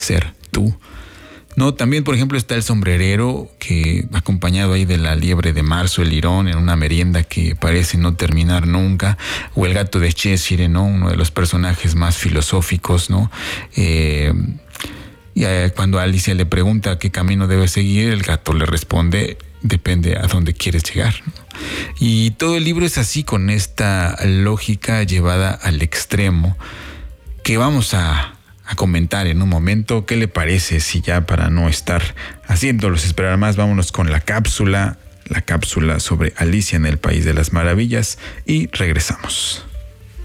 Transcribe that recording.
ser tú. No, también, por ejemplo, está el sombrerero, que acompañado ahí de la liebre de marzo, el lirón, en una merienda que parece no terminar nunca, o el gato de Cheshire, ¿no? Uno de los personajes más filosóficos, ¿no? Cuando Alicia le pregunta qué camino debe seguir, el gato le responde: depende a dónde quieres llegar, ¿no? Y todo el libro es así, con esta lógica llevada al extremo, que vamos a comentar en un momento. ¿Qué le parece si ya, para no estar haciéndolos esperar más, vámonos con la cápsula sobre Alicia en el País de las Maravillas, y regresamos?